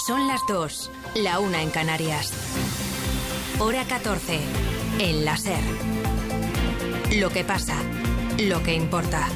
Son las 2, la 1 en Canarias. Hora 14, en la SER. Lo que pasa, lo que importa.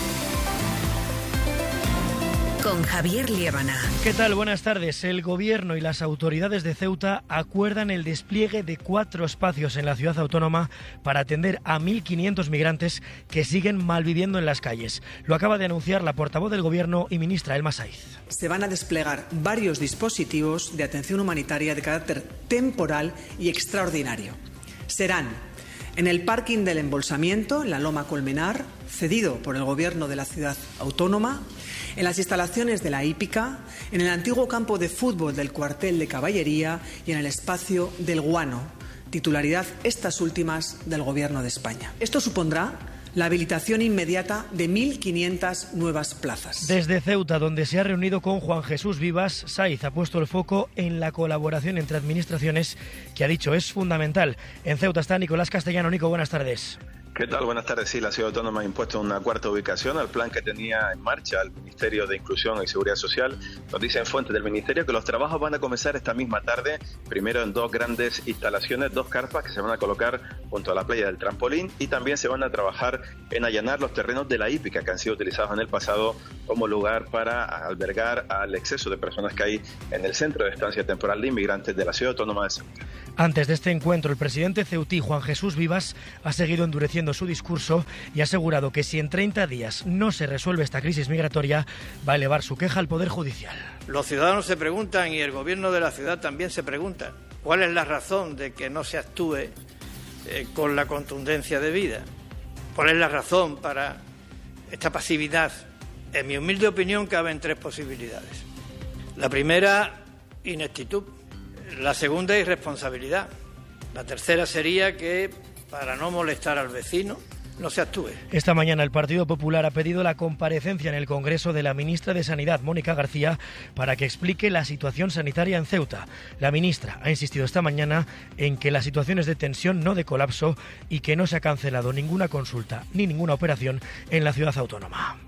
Con Javier Liébana. ¿Qué tal? Buenas tardes. El Gobierno y las autoridades de Ceuta acuerdan el despliegue de 4 espacios en la ciudad autónoma para atender a 1.500 migrantes que siguen malviviendo en las calles. Lo acaba de anunciar la portavoz del Gobierno y ministra Elma Saiz. Se van a desplegar varios dispositivos de atención humanitaria de carácter temporal y extraordinario. Serán en el parking del Embolsamiento, en la Loma Colmenar, cedido por el Gobierno de la ciudad autónoma, en las instalaciones de la hípica, en el antiguo campo de fútbol del cuartel de caballería y en el espacio del Guano, titularidad estas últimas del Gobierno de España. Esto supondrá la habilitación inmediata de 1.500 nuevas plazas. Desde Ceuta, donde se ha reunido con Juan Jesús Vivas, Saiz ha puesto el foco en la colaboración entre administraciones, que ha dicho es fundamental. En Ceuta está Nicolás Castellano. Nico, buenas tardes. ¿Qué tal? Buenas tardes. Sí, la Ciudad Autónoma ha impuesto una cuarta ubicación al plan que tenía en marcha el Ministerio de Inclusión y Seguridad Social. Nos dicen fuentes del Ministerio que los trabajos van a comenzar esta misma tarde, primero en 2 grandes instalaciones, 2 carpas que se van a colocar junto a la playa del Trampolín, y también se van a trabajar en allanar los terrenos de la hípica que han sido utilizados en el pasado como lugar para albergar al exceso de personas que hay en el centro de estancia temporal de inmigrantes de la Ciudad Autónoma de Ceuta. Antes de este encuentro, el presidente ceutí, Juan Jesús Vivas, ha seguido endureciendo su discurso y ha asegurado que si en 30 días no se resuelve esta crisis migratoria, va a elevar su queja al Poder Judicial. Los ciudadanos se preguntan, y el Gobierno de la ciudad también se pregunta, ¿cuál es la razón de que no se actúe con la contundencia debida? ¿Cuál es la razón para esta pasividad? En mi humilde opinión caben 3 posibilidades. La primera, ineptitud. La segunda, irresponsabilidad. La tercera sería que, para no molestar al vecino, no se actúe. Esta mañana el Partido Popular ha pedido la comparecencia en el Congreso de la ministra de Sanidad, Mónica García, para que explique la situación sanitaria en Ceuta. La ministra ha insistido esta mañana en que la situación es de tensión, no de colapso, y que no se ha cancelado ninguna consulta ni ninguna operación en la ciudad autónoma.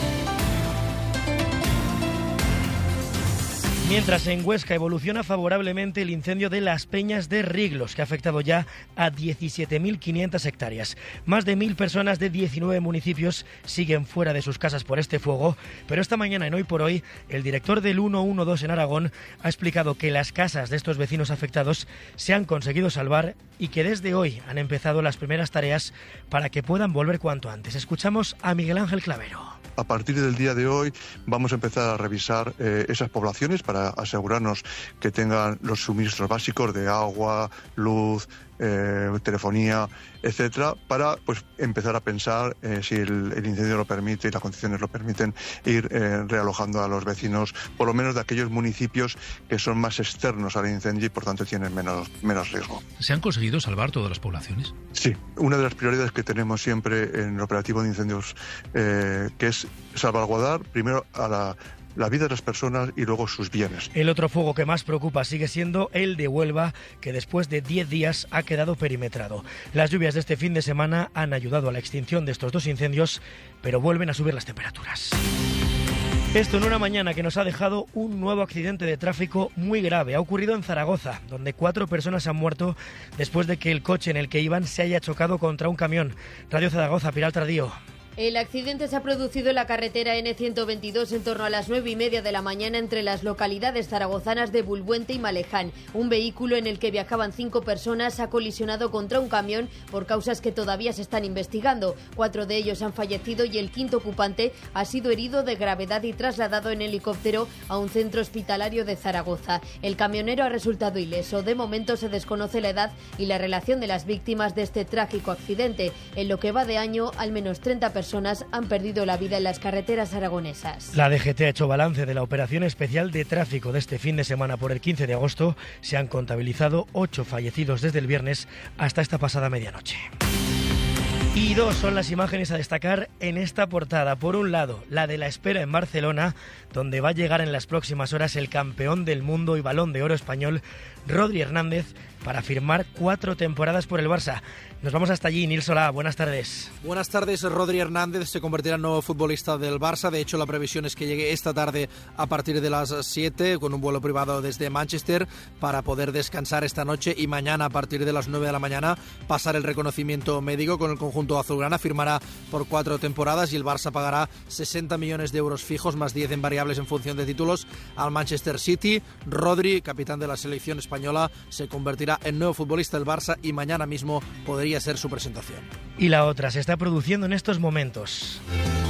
Mientras en Huesca evoluciona favorablemente el incendio de Las Peñas de Riglos, que ha afectado ya a 17.500 hectáreas. Más de 1.000 personas de 19 municipios siguen fuera de sus casas por este fuego, pero esta mañana en Hoy por Hoy, el director del 112 en Aragón ha explicado que las casas de estos vecinos afectados se han conseguido salvar y que desde hoy han empezado las primeras tareas para que puedan volver cuanto antes. Escuchamos a Miguel Ángel Clavero. A partir del día de hoy vamos a empezar a revisar esas poblaciones para asegurarnos que tengan los suministros básicos de agua, luz, telefonía, etcétera, para pues empezar a pensar si el incendio lo permite y las condiciones lo permiten, ir realojando a los vecinos, por lo menos de aquellos municipios que son más externos al incendio y por tanto tienen menos riesgo. ¿Se han conseguido salvar todas las poblaciones? Sí, una de las prioridades que tenemos siempre en el operativo de incendios, que es salvaguardar primero a la vida de las personas y luego sus bienes. El otro fuego que más preocupa sigue siendo el de Huelva, que después de 10 días ha quedado perimetrado. Las lluvias de este fin de semana han ayudado a la extinción de estos 2 incendios, pero vuelven a subir las temperaturas. Esto en una mañana que nos ha dejado un nuevo accidente de tráfico muy grave. Ha ocurrido en Zaragoza, donde 4 personas han muerto después de que el coche en el que iban se haya chocado contra un camión. Radio Zaragoza, Pilar Tardío. El accidente se ha producido en la carretera N122 en torno a las 9:30 de la mañana entre las localidades zaragozanas de Bulbuente y Maleján. Un vehículo en el que viajaban 5 personas ha colisionado contra un camión por causas que todavía se están investigando. 4 de ellos han fallecido y el 5º ocupante ha sido herido de gravedad y trasladado en helicóptero a un centro hospitalario de Zaragoza. El camionero ha resultado ileso. De momento se desconoce la edad y la relación de las víctimas de este trágico accidente. En lo que va de año, al menos 30 personas han perdido la vida en las carreteras aragonesas. La DGT ha hecho balance de la operación especial de tráfico de este fin de semana por el 15 de agosto. Se han contabilizado 8 fallecidos desde el viernes hasta esta pasada medianoche. Y dos son las imágenes a destacar en esta portada. Por un lado, la de la espera en Barcelona, donde va a llegar en las próximas horas el campeón del mundo y Balón de Oro español, Rodri Hernández, para firmar 4 temporadas por el Barça. Nos vamos hasta allí. Nils Solá, buenas tardes. Buenas tardes. Rodri Hernández se convertirá en nuevo futbolista del Barça. De hecho, la previsión es que llegue esta tarde a partir de las 7 con un vuelo privado desde Manchester para poder descansar esta noche y mañana a partir de las 9 de la mañana pasar el reconocimiento médico con el conjunto azulgrana. Firmará por 4 temporadas y el Barça pagará 60 millones de euros fijos más 10 en variables en función de títulos al Manchester City. Rodri, capitán de la selección española, se convertirá en nuevo futbolista del Barça y mañana mismo podría ser su presentación. Y la otra se está produciendo en estos momentos.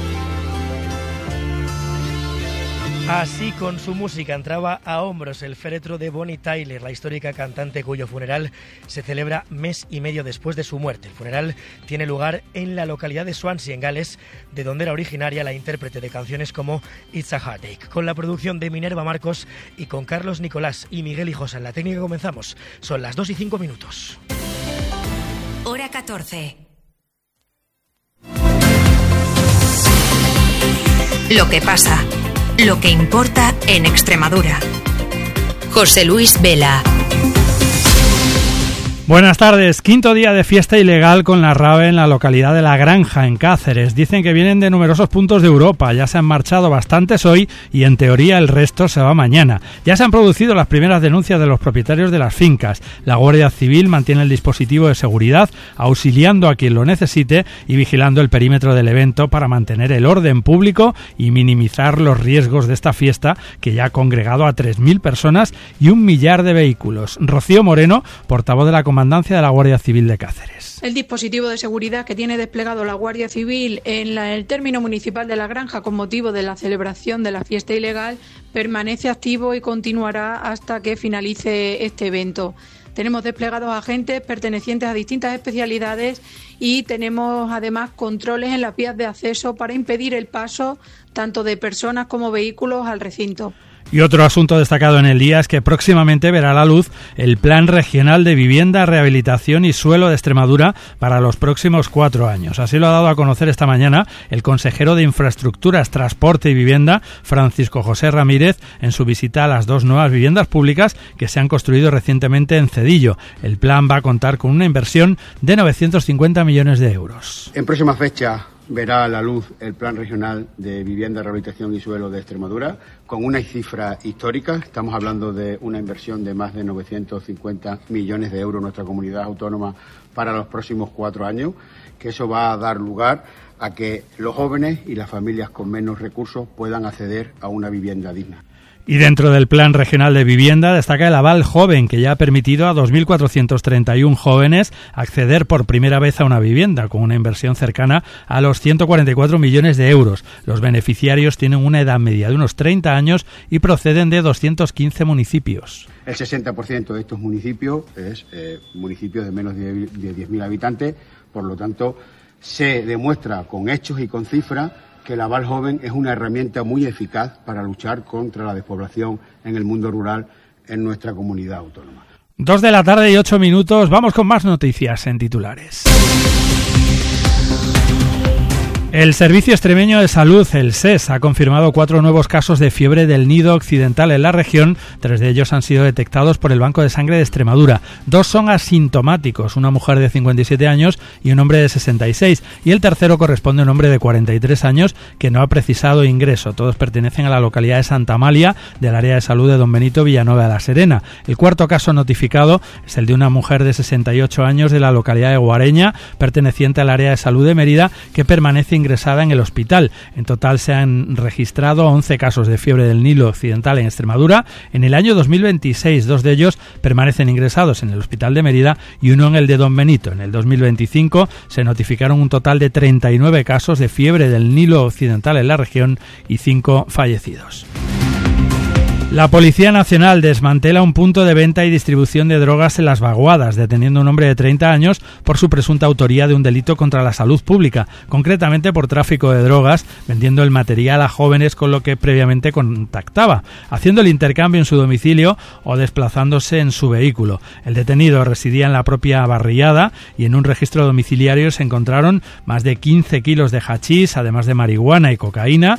Así, con su música, entraba a hombros el féretro de Bonnie Tyler, la histórica cantante cuyo funeral se celebra mes y medio después de su muerte. El funeral tiene lugar en la localidad de Swansea, en Gales, de donde era originaria la intérprete de canciones como It's a Heartache. Con la producción de Minerva Marcos y con Carlos Nicolás y Miguel Hijosa en la técnica comenzamos. Son las 2:05. Hora 14. Lo que pasa, lo que importa en Extremadura. José Luis Vela. Buenas tardes. Quinto día de fiesta ilegal con la RAVE en la localidad de La Granja, en Cáceres. Dicen que vienen de numerosos puntos de Europa. Ya se han marchado bastantes hoy y en teoría el resto se va mañana. Ya se han producido las primeras denuncias de los propietarios de las fincas. La Guardia Civil mantiene el dispositivo de seguridad, auxiliando a quien lo necesite y vigilando el perímetro del evento para mantener el orden público y minimizar los riesgos de esta fiesta que ya ha congregado a 3.000 personas y 1 millar de vehículos. Rocío Moreno, portavoz de la Comandancia de la Guardia Civil de Cáceres. El dispositivo de seguridad que tiene desplegado la Guardia Civil en el término municipal de La Granja con motivo de la celebración de la fiesta ilegal permanece activo y continuará hasta que finalice este evento. Tenemos desplegados agentes pertenecientes a distintas especialidades y tenemos además controles en las vías de acceso para impedir el paso tanto de personas como vehículos al recinto. Y otro asunto destacado en el día es que próximamente verá la luz el Plan Regional de Vivienda, Rehabilitación y Suelo de Extremadura para los próximos 4 años. Así lo ha dado a conocer esta mañana el consejero de Infraestructuras, Transporte y Vivienda, Francisco José Ramírez, en su visita a las 2 nuevas viviendas públicas que se han construido recientemente en Cedillo. El plan va a contar con una inversión de 950 millones de euros. En próxima fecha verá a la luz el Plan Regional de Vivienda, Rehabilitación y Suelo de Extremadura, con una cifra histórica. Estamos hablando de una inversión de más de 950 millones de euros en nuestra comunidad autónoma para los próximos 4 años, que eso va a dar lugar a que los jóvenes y las familias con menos recursos puedan acceder a una vivienda digna. Y dentro del Plan Regional de Vivienda destaca el aval joven, que ya ha permitido a 2.431 jóvenes acceder por primera vez a una vivienda, con una inversión cercana a los 144 millones de euros. Los beneficiarios tienen una edad media de unos 30 años y proceden de 215 municipios. El 60% de estos municipios es municipios de menos de 10.000 habitantes, por lo tanto se demuestra con hechos y con cifras que el aval joven es una herramienta muy eficaz para luchar contra la despoblación en el mundo rural en nuestra comunidad autónoma. 2:08 p.m. Vamos con más noticias en titulares. El Servicio Extremeño de Salud, el SES, ha confirmado 4 nuevos casos de fiebre del nido occidental en la región. 3 de ellos han sido detectados por el Banco de Sangre de Extremadura. 2 son asintomáticos, una mujer de 57 años y un hombre de 66. Y el tercero corresponde a un hombre de 43 años que no ha precisado ingreso. Todos pertenecen a la localidad de Santa Amalia, del área de salud de Don Benito Villanueva de la Serena. El cuarto caso notificado es el de una mujer de 68 años de la localidad de Guareña, perteneciente al área de salud de Mérida, que permanece ingresada en el hospital. En total se han registrado 11 casos de fiebre del Nilo occidental en Extremadura. En el año 2026, 2 de ellos permanecen ingresados en el hospital de Mérida y uno en el de Don Benito. En el 2025 se notificaron un total de 39 casos de fiebre del Nilo occidental en la región y 5 fallecidos. La Policía Nacional desmantela un punto de venta y distribución de drogas en Las Vaguadas, deteniendo a un hombre de 30 años por su presunta autoría de un delito contra la salud pública, concretamente por tráfico de drogas, vendiendo el material a jóvenes con lo que previamente contactaba, haciendo el intercambio en su domicilio o desplazándose en su vehículo. El detenido residía en la propia barriada y en un registro domiciliario se encontraron más de 15 kilos de hachís, además de marihuana y cocaína,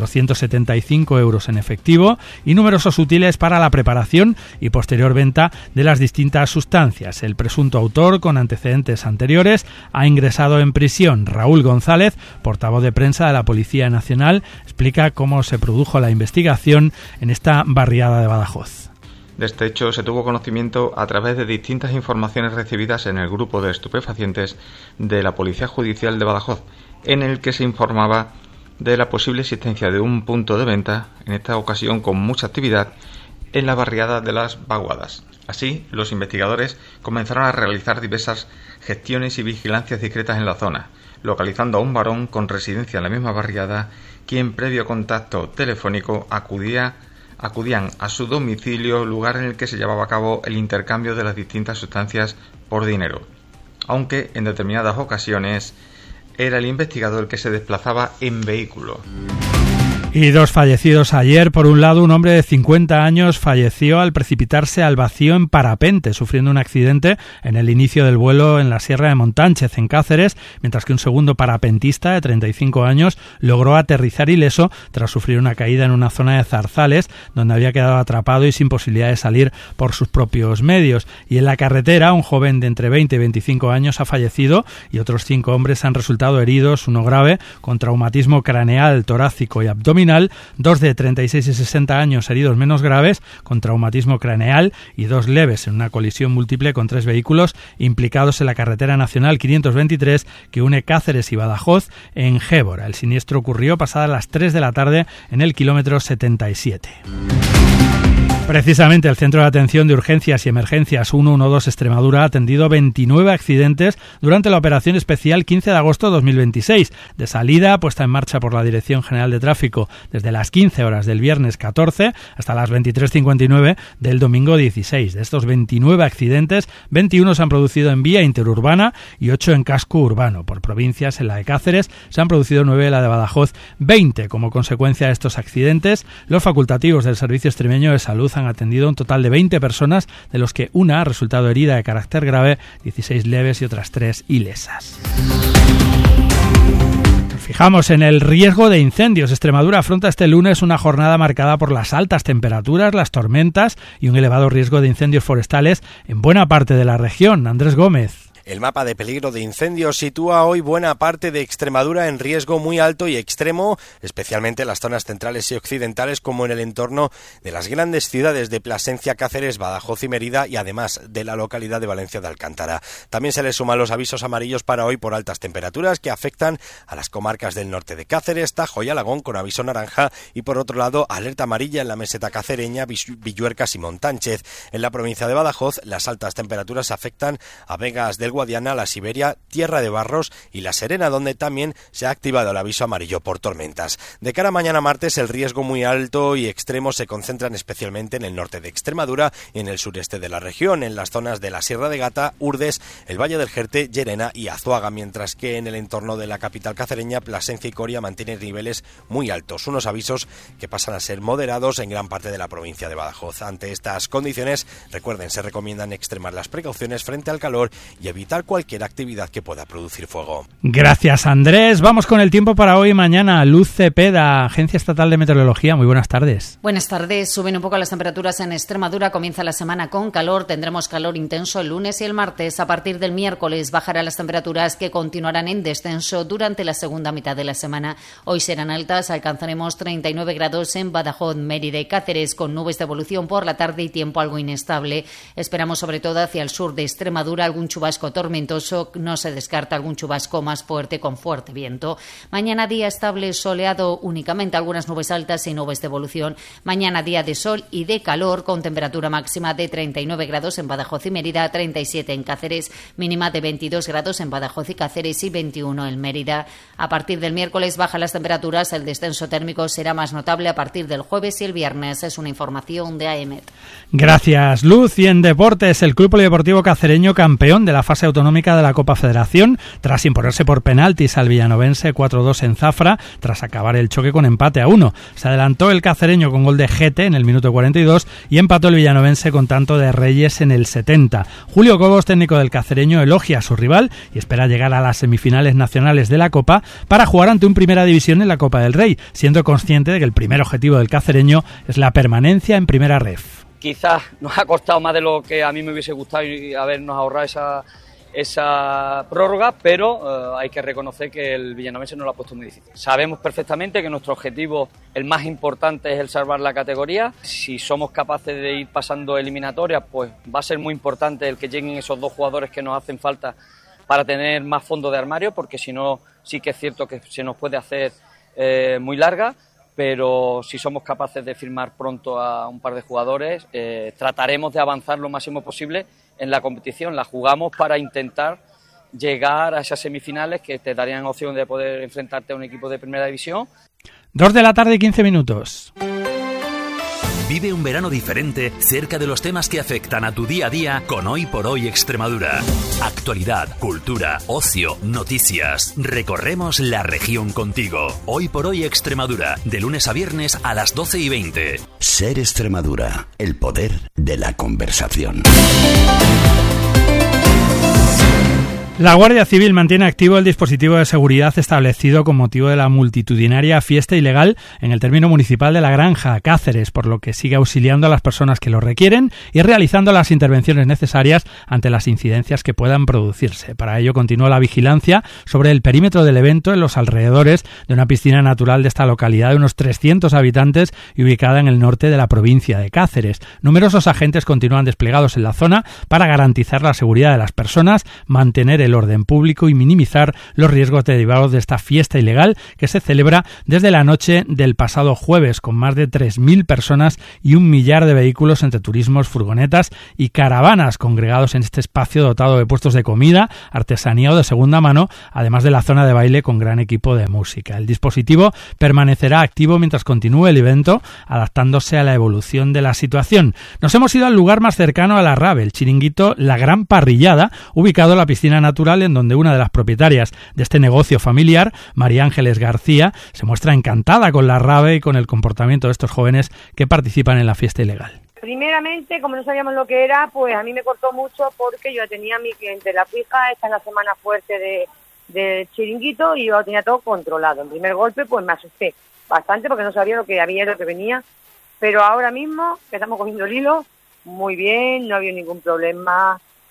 475 euros en efectivo y números útiles para la preparación y posterior venta de las distintas sustancias. El presunto autor, con antecedentes anteriores, ha ingresado en prisión. Raúl González, portavoz de prensa de la Policía Nacional, explica cómo se produjo la investigación en esta barriada de Badajoz. De este hecho se tuvo conocimiento a través de distintas informaciones recibidas en el grupo de estupefacientes de la Policía Judicial de Badajoz, en el que se informaba de la posible existencia de un punto de venta, en esta ocasión con mucha actividad, en la barriada de Las Vaguadas. Así, los investigadores comenzaron a realizar diversas gestiones y vigilancias discretas en la zona, localizando a un varón con residencia en la misma barriada, quien previo contacto telefónico acudían a su domicilio, lugar en el que se llevaba a cabo el intercambio de las distintas sustancias por dinero, aunque en determinadas ocasiones era el investigador el que se desplazaba en vehículo. Y dos fallecidos ayer. Por un lado, un hombre de 50 años falleció al precipitarse al vacío en parapente, sufriendo un accidente en el inicio del vuelo en la Sierra de Montánchez, en Cáceres, mientras que un segundo parapentista de 35 años logró aterrizar ileso tras sufrir una caída en una zona de zarzales, donde había quedado atrapado y sin posibilidad de salir por sus propios medios. Y en la carretera, un joven de entre 20 y 25 años ha fallecido y otros 5 hombres han resultado heridos, uno grave, con traumatismo craneal, torácico y abdominal, 2 de 36 y 60 años heridos menos graves con traumatismo craneal y 2 leves en una colisión múltiple con 3 vehículos implicados en la carretera nacional 523 que une Cáceres y Badajoz en Gébora. El siniestro ocurrió pasadas las 3 de la tarde en el kilómetro 77. Precisamente el Centro de Atención de Urgencias y Emergencias 112 Extremadura ha atendido 29 accidentes durante la operación especial 15 de agosto de 2026, de salida puesta en marcha por la Dirección General de Tráfico desde las 15 horas del viernes 14 hasta las 23:59 del domingo 16. De estos 29 accidentes, 21 se han producido en vía interurbana y 8 en casco urbano. Por provincias, en la de Cáceres se han producido 9, en la de Badajoz 20. Como consecuencia de estos accidentes, los facultativos del Servicio Extremeño de Salud han atendido un total de 20 personas, de los que una ha resultado herida de carácter grave, 16 leves y otras 3 ilesas. Nos fijamos en el riesgo de incendios. Extremadura afronta este lunes una jornada marcada por las altas temperaturas, las tormentas y un elevado riesgo de incendios forestales en buena parte de la región. Andrés Gómez. El mapa de peligro de incendios sitúa hoy buena parte de Extremadura en riesgo muy alto y extremo, especialmente en las zonas centrales y occidentales, como en el entorno de las grandes ciudades de Plasencia, Cáceres, Badajoz y Mérida, y además de la localidad de Valencia de Alcántara. También se le suman los avisos amarillos para hoy por altas temperaturas que afectan a las comarcas del norte de Cáceres, Tajo y Alagón, con aviso naranja, y por otro lado alerta amarilla en la meseta cacereña, Villuercas y Montánchez. En la provincia de Badajoz, las altas temperaturas afectan a Vegas del Guadiana, la Siberia, Tierra de Barros y La Serena, donde también se ha activado el aviso amarillo por tormentas. De cara a mañana martes, el riesgo muy alto y extremo se concentran especialmente en el norte de Extremadura y en el sureste de la región, en las zonas de la Sierra de Gata, Urdes, el Valle del Jerte, Llerena y Azuaga, mientras que en el entorno de la capital cacereña, Plasencia y Coria mantienen niveles muy altos, unos avisos que pasan a ser moderados en gran parte de la provincia de Badajoz. Ante estas condiciones, recuerden, se recomiendan extremar las precauciones frente al calor y evitar cualquier actividad que pueda producir fuego. Gracias, Andrés. Vamos con el tiempo para hoy y mañana. Luz Cepeda, Agencia Estatal de Meteorología. Muy buenas tardes. Buenas tardes. Suben un poco las temperaturas en Extremadura. Comienza la semana con calor. Tendremos calor intenso el lunes y el martes. A partir del miércoles bajarán las temperaturas, que continuarán en descenso durante la segunda mitad de la semana. Hoy serán altas. Alcanzaremos 39 grados en Badajoz, Mérida y Cáceres, con nubes de evolución por la tarde y tiempo algo inestable. Esperamos sobre todo hacia el sur de Extremadura algún chubasco chubasco tormentoso, no se descarta algún chubasco más fuerte con fuerte viento. Mañana día estable soleado, únicamente algunas nubes altas y nubes de evolución. Mañana día de sol y de calor, con temperatura máxima de 39 grados en Badajoz y Mérida, 37 en Cáceres, mínima de 22 grados en Badajoz y Cáceres y 21 en Mérida. A partir del miércoles bajan las temperaturas, el descenso térmico será más notable a partir del jueves y el viernes. Es una información de AEMET. Gracias, Luz. Y en deportes, el Club Polideportivo Cacereño, campeón de la fase autonómica de la Copa Federación, tras imponerse por penaltis al villanovense 4-2 en Zafra, tras acabar el choque con empate a 1. Se adelantó el cacereño con gol de Gete en el minuto 42 y empató el villanovense con tanto de Reyes en el 70. Julio Cobos, técnico del cacereño, elogia a su rival y espera llegar a las semifinales nacionales de la Copa para jugar ante un Primera División en la Copa del Rey, siendo consciente de que el primer objetivo del cacereño es la permanencia en Primera Ref. Quizás nos ha costado más de lo que a mí me hubiese gustado y habernos ahorrado esa prórroga, pero hay que reconocer que el villanovense nos lo ha puesto muy difícil. Sabemos perfectamente que nuestro objetivo, el más importante, es el salvar la categoría. Si somos capaces de ir pasando eliminatorias, pues va a ser muy importante el que lleguen esos 2 jugadores que nos hacen falta para tener más fondo de armario, porque si no, sí que es cierto que se nos puede hacer muy larga. Pero si somos capaces de firmar pronto a un par de jugadores, trataremos de avanzar lo máximo posible en la competición. La jugamos para intentar llegar a esas semifinales que te darían opción de poder enfrentarte a un equipo de Primera División. 2 de la tarde, 15 minutos. Vive un verano diferente cerca de los temas que afectan a tu día a día con Hoy por Hoy Extremadura. Actualidad, cultura, ocio, noticias. Recorremos la región contigo. Hoy por Hoy Extremadura, de lunes a viernes a las 12:20. Ser Extremadura, el poder de la conversación. La Guardia Civil mantiene activo el dispositivo de seguridad establecido con motivo de la multitudinaria fiesta ilegal en el término municipal de La Granja, Cáceres, por lo que sigue auxiliando a las personas que lo requieren y realizando las intervenciones necesarias ante las incidencias que puedan producirse. Para ello continúa la vigilancia sobre el perímetro del evento en los alrededores de una piscina natural de esta localidad de unos 300 habitantes y ubicada en el norte de la provincia de Cáceres. Numerosos agentes continúan desplegados en la zona para garantizar la seguridad de las personas, mantener el orden público y minimizar los riesgos derivados de esta fiesta ilegal que se celebra desde la noche del pasado jueves con más de 3.000 personas y 1 millar de vehículos entre turismos, furgonetas y caravanas congregados en este espacio dotado de puestos de comida, artesanía o de segunda mano, además de la zona de baile con gran equipo de música. El dispositivo permanecerá activo mientras continúe el evento, adaptándose a la evolución de la situación. Nos hemos ido al lugar más cercano a la RAB, el chiringuito La Gran Parrillada, ubicado en la piscina natural, en donde una de las propietarias de este negocio familiar, María Ángeles García, se muestra encantada con la RABE y con el comportamiento de estos jóvenes que participan en la fiesta ilegal. Primeramente, como no sabíamos lo que era, pues a mí me cortó mucho porque yo tenía a mi clientela fija, esta es la semana fuerte de chiringuito y yo lo tenía todo controlado. En primer golpe, pues me asusté bastante porque no sabía lo que había y lo que venía, pero ahora mismo que estamos cogiendo el hilo, muy bien, no había ningún problema.